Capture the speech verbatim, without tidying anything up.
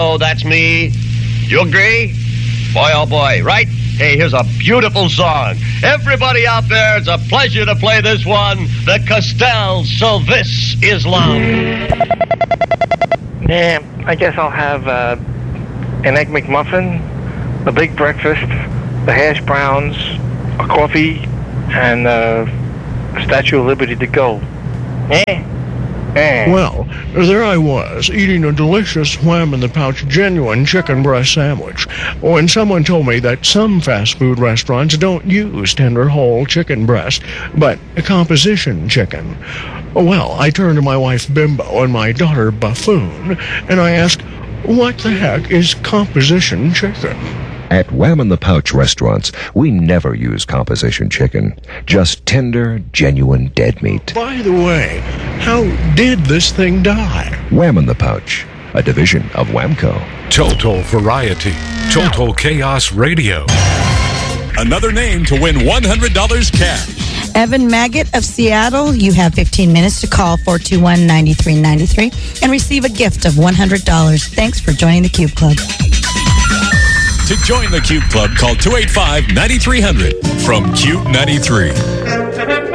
Oh, that's me. You agree? Boy, oh boy, right? Hey, here's a beautiful song. Everybody out there, it's a pleasure to play this one. The Castell, So This Is Love. Yeah, I guess I'll have uh, an Egg McMuffin, a big breakfast, the hash browns, a coffee, and uh, a Statue of Liberty to go. Eh? Eh. Well, there I was, eating a delicious Wham-in-the-Pouch genuine chicken breast sandwich, when someone told me that some fast food restaurants don't use tender whole chicken breast, but composition chicken. Well, I turned to my wife Bimbo and my daughter Buffoon, and I asked, what the heck is composition chicken? At Wham-in-the-Pouch restaurants, we never use composition chicken. Just tender, genuine dead meat. By the way, how did this thing die? Wham-in-the-Pouch, a division of Whamco. Total Variety. Total Chaos Radio. Another name to win one hundred dollars cash. Evan Maggot of Seattle, you have fifteen minutes to call four two one, nine three nine three and receive a gift of one hundred dollars. Thanks for joining the Cube Club. To join the Cube Club, call two eight five, nine three hundred from Cube ninety-three.